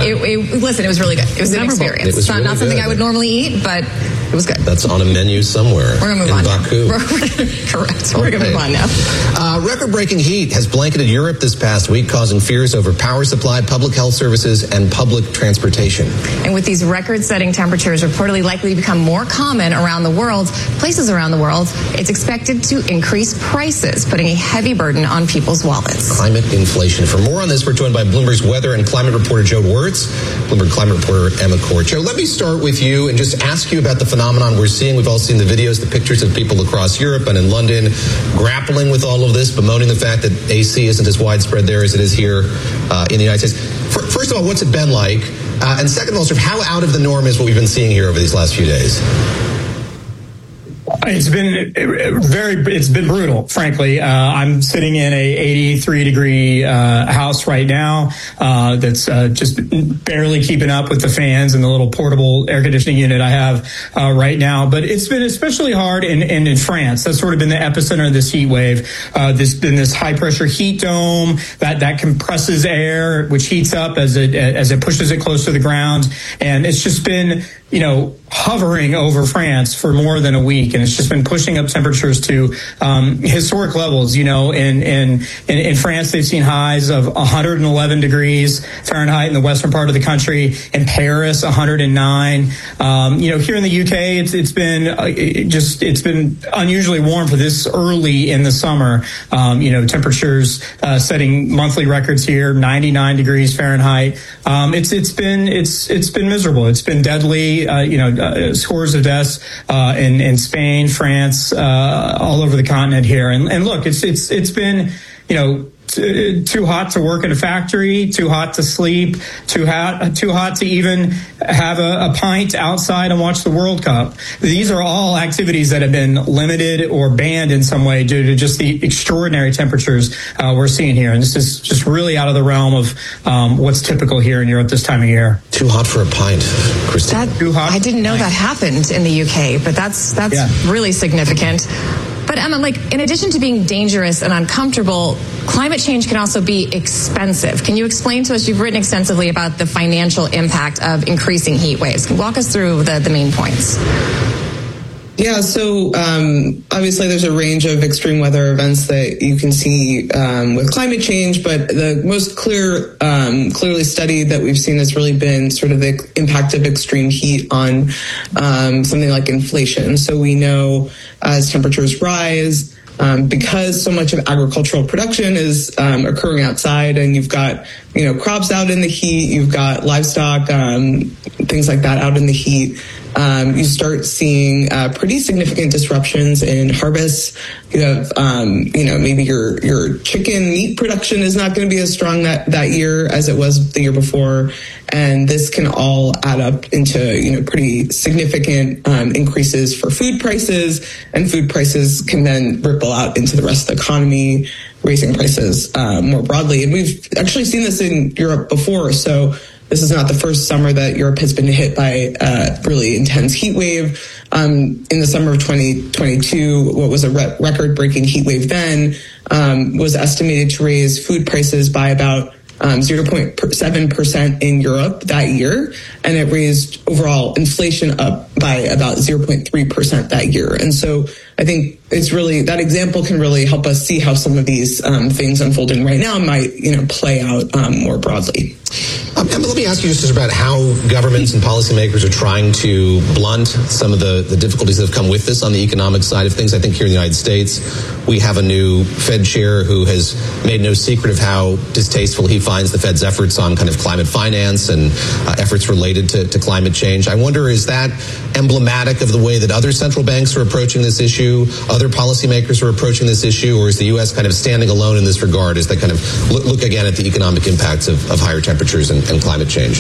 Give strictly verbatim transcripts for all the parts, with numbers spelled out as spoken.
It, it, listen, it was really good. It was, it was an experience. It was it's not, really not something good. I would normally eat, but it was good. That's on a menu somewhere. We're going to move in on. Baku. We're, we're, correct. We're going to move on now. Uh, record-breaking heat has blanketed Europe this past week, causing fears over power supply, public health services, and public transportation. And with these record-setting temperatures reportedly likely to become more common around the world, places around the world, it's expected to increase prices, putting a heavy burden on people's wallets. Climate inflation. For more on this, we're joined by Bloomberg's weather and climate reporter Joe Wertz, Bloomberg climate reporter Emma Court. Joe, let me start with you and just ask you about the phenomenon we're seeing. We've all seen the videos, the pictures of people across Europe and in London grappling with all of this, bemoaning the fact that A C isn't as widespread there as it is here uh, in the United States. First of all, what's it been like? Uh, and second of all, sort of how out of the norm is what we've been seeing here over these last few days? It's been very, it's been brutal, frankly. Uh, I'm sitting in a eighty-three degree uh, house right now uh, that's uh, just barely keeping up with the fans and the little portable air conditioning unit I have uh, right now. But it's been especially hard in, in, in France. That's sort of been the epicenter of this heat wave. Uh, there's been this high pressure heat dome that, that compresses air, which heats up as it, as it pushes it close to the ground. And it's just been, you know, hovering over France for more than a week. And it's just been pushing up temperatures to um, historic levels. You know, in, in, in, in France, they've seen highs of one hundred eleven degrees Fahrenheit in the western part of the country. In Paris, one hundred nine. Um, you know, here in the U K, it's, it's been uh, it just, it's been unusually warm for this early in the summer. Um, you know, temperatures uh, setting monthly records here, ninety-nine degrees Fahrenheit. Um, it's, it's been, it's, it's been miserable. It's been deadly. Uh, you know, uh, scores of deaths uh, in, in Spain, France, uh, all over the continent here. And, and look, it's it's it's been, you know, t- too hot to work in a factory, too hot to sleep, too hot too hot to even have a, a pint outside and watch the World Cup. These are all activities that have been limited or banned in some way due to just the extraordinary temperatures uh, we're seeing here. And this is just really out of the realm of um, what's typical here in Europe this time of year. Too hot for a pint, Christine. That, Too hot. I didn't know that happened in the U K, but that's that's yeah. really significant. But Emma, like, in addition to being dangerous and uncomfortable, climate change can also be expensive. Can you explain to us, you've written extensively about the financial impact of increasing heat waves. Can you walk us through the, the main points? Yeah, so um, obviously there's a range of extreme weather events that you can see um, with climate change, but the most clear, um, clearly studied that we've seen has really been sort of the impact of extreme heat on um, something like inflation. So we know as temperatures rise, Um, because so much of agricultural production is um, occurring outside, and you've got, you know, crops out in the heat, you've got livestock, um, things like that out in the heat. Um, you start seeing uh, pretty significant disruptions in harvests. You have, um, you know, maybe your your chicken meat production is not going to be as strong that, that year as it was the year before. And this can all add up into, you know, pretty significant um, increases for food prices. And food prices can then ripple out into the rest of the economy, raising prices uh, more broadly. And we've actually seen this in Europe before. So this is not the first summer that Europe has been hit by a really intense heat wave. Um, in the summer of twenty twenty-two, what was a re- record-breaking heat wave then um, was estimated to raise food prices by about um, zero point seven percent in Europe that year, and it raised overall inflation up by about zero point three percent that year. And so I think it's really, that example can really help us see how some of these um, things unfolding right now might, you know, play out um, more broadly. Um, Emma, let me ask you just about how governments and policymakers are trying to blunt some of the, the difficulties that have come with this on the economic side of things. I think here in the United States, we have a new Fed chair who has made no secret of how distasteful he finds the Fed's efforts on kind of climate finance and uh, efforts related to, to climate change. I wonder, is that emblematic of the way that other central banks are approaching this issue, other policymakers are approaching this issue, or is the U S kind of standing alone in this regard as they kind of look, look again at the economic impacts of, of higher temperatures and, and climate change?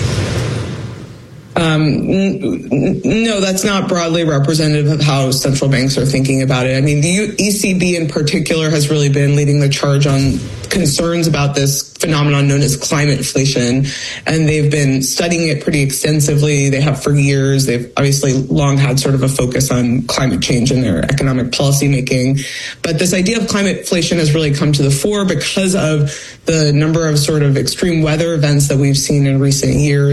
Um, n- no, that's not broadly representative of how central banks are thinking about it. I mean, the U- E C B in particular has really been leading the charge on concerns about this phenomenon known as climate inflation, and they've been studying it pretty extensively. They have for years. They've obviously long had sort of a focus on climate change in their economic policy making. But this idea of climate inflation has really come to the fore because of the number of sort of extreme weather events that we've seen in recent years.